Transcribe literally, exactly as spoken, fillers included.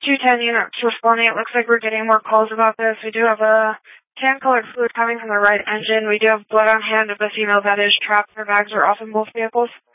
two ten units responding. It looks like we're getting more calls about this. We do have a tan-colored fluid coming from the right engine. We do have blood on hand of the female that is trapped. Her bags are off in both vehicles.